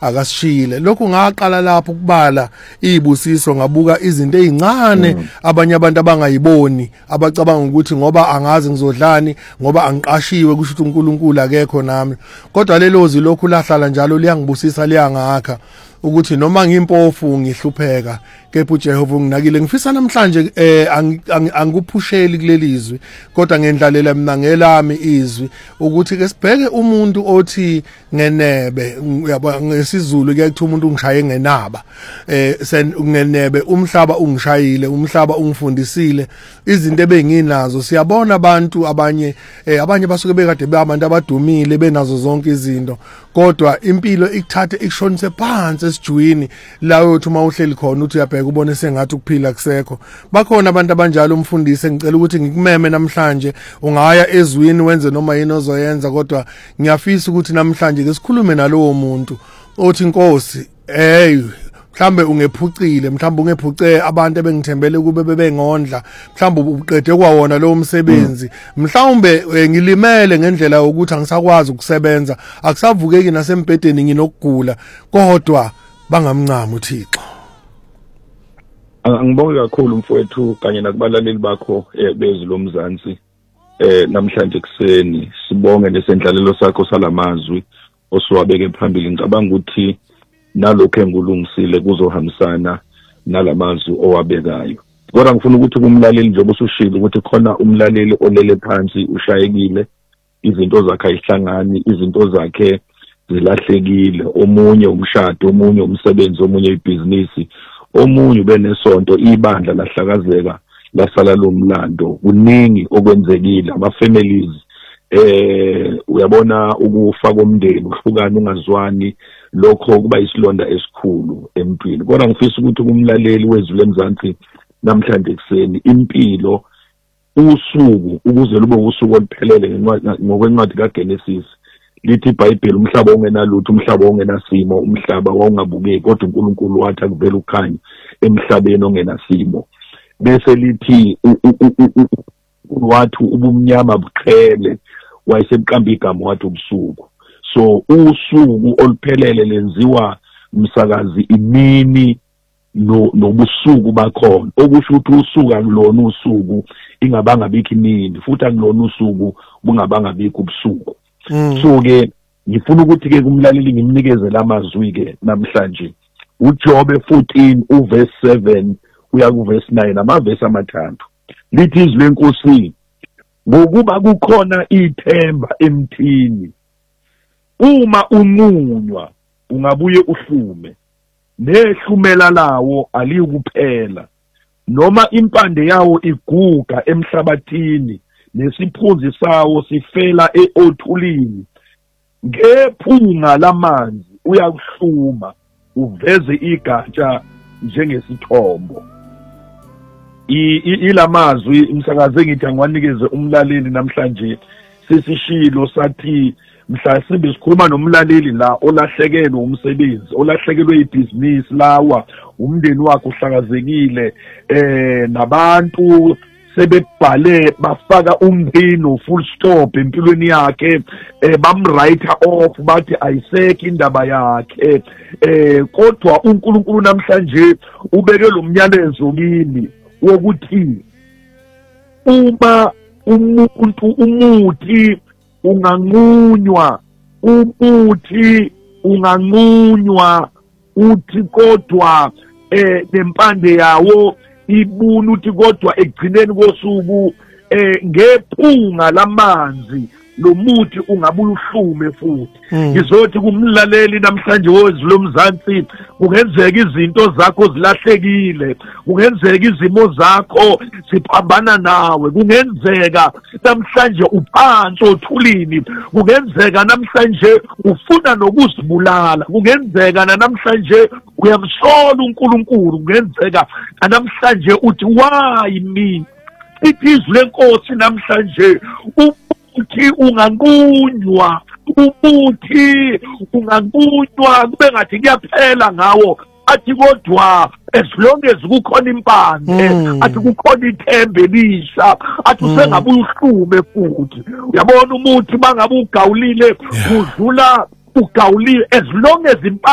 akasishile. Lokhu ngaqala lapho ukubala izibusiso ngabuka izinto ezincane abanye abantu abangayiboni abacabanga ukuthi ngoba angazi ngizodlani ngoba angiqashiwe kusho ukuthi uNkulunkulu akekho nami. Kodwa lelozi lokhu lahlala njalo liyangibusisa liyangakha ukuthi noma ngimpofu ngihlupheka kepha uJehova unginakile. Ngifisa namhlanje angikuphusheli kulelizwi kodwa ngendlalela mina ngelami izwi ukuthi ke sibheke umuntu othi ngenebe ngesizulu kuyakuthi umuntu ungishaye ngenaba ngenebe umhlaba ungishayile umhlaba ungifundisile izinto ebenginazo. Siyabona abantu abanye basuke bekade beabantu abadumile benazo zonke izinto kodwa impilo ikuthathe ikushonise phansi esijwini la uyothi uma uhleli khona uthi uyabheka ubone sengathi ukuphila kusekho. Bakhona abantu abanjalo umfundisi ngicela ukuthi ngikumeme namhlanje ungaya ezwini wenze noma yini ozoyenza kodwa ngiyafisa ukuthi namhlanje ke sikhulume nalowo muntu othi Nkosi mhlambe ungephucile mhlambe ungephuce abantu ebengithembele kube bebengondla mhlambe uqede kwawona lo umsebenzi mhlawumbe ngilimele ngendlela ukuthi angisakwazi ukusebenza akusavukeki nasembedeni nginokugula kodwa bangamncama uThixo. Angibonge kakhulu mfowethu kanye nakubalaleli bakho bezwi lomzansi namhlanje kuseni sibonge lesendlalelo sakho salamazwi osiwabeke phambili. Ngicabanga ukuthi nalokho engulungisile kuzohambisana nalamazwi owabekayo. Kodwa ngifuna ukuthi kumlaleli njengoba usushilo ukuthi khona umlaleli olele phansi ushayekile izinto zakhe ayihlangani izinto zakhe zilahlekile omunye umshado omunye umsebenzi omunye ibhizinisi omunye ubenesonto ibandla lahlakazeka lasala lomlando kuningi okwenzekile ama-families uyabona ukufa komndeni uhlukana ungazwani lokho kuba isilonda esikhulu empilo. Kodwa ngifisa ukuthi kumlaleli wezwi lemzansi namhlanje kuseni impilo usuku ukuze lube usuku oluphelele ngokwencwadi kaGenesis lithi iBhayibheli umhlaba ongenalutho umhlaba ongenasimo umhlaba wawungabukeki kodwa uNkulunkulu wathi akuvele ukhanya emhlabeni ongenasimo bese lithi wathi ubumnyama buqhele wayesebuqamba igama wathi ubusuku. So usuku oluphelele lenziwa umsakazi imini nobusuku bakhona okusho ukuthi usuku akulona usuku ingabanga bikho imini futhi akulona usuku bungabangabikho ubusuku. So ke ngifuna ukuthi ke kumlaleli ngimnikeze lamazwi ke namhlanje uJobe 14 uverse 7 uya kuverse 9 amavesi amathathu lithi izwi leNkosi ngokuba kukhona ithemba emthini uma unqunywa ungabuye uhlume nehlumela lawo alikuphela noma impande yawo iguga emhlabathini nesiphuzi sawo sifela eothulini ngephunga lamanzi uyakuhluma uveze igatsha njengesithombo. Ilamazwi umsakaze ngithi angiwanikeze umlaleli namhlanje sisishilo sathi mhla simbe sikhuluma nomlaleli la olahlekelwe umsebenzi olahlekelwe ibhizinisi lawa umndeni wakhe uhlakazekile nabantu sebebhale bafaka umbino full stop empilweni yakhe bamwriter off bathi ayisekho indaba yakhe kodwa uNkulunkulu namhlanje ubeke lo myalezo kimi wokuthi uma umuthi unganqunywa uthi kodwa nempande yawo ibuna uthi kodwa ekugcineni kosuku ngephunga lamanzi lo muthi ungabuye uhlume futhi. Ngizothi kumlaleli namhlanje wezwi lomzansi kungenzeka izinto zakho zilahlekile kungenzeka izimo zakho siphambana nawe kungenzeka namhlanje uphansi othulini kungenzeka namhlanje ufuna nokuzibulala kungenzeka namhlanje uyamsola uNkulunkulu kungenzeka namhlanje uthi why me izwi leNkosi namhlanje uthi unganqunywa kube ngathi kuyaphela ngawo athi kodwa as long as kukhona impande athi kukhona ithemba elisha athi usengabuye uhlume futhi. Uyabona umuthi bangabe ugawulile udlula ugawulile as long as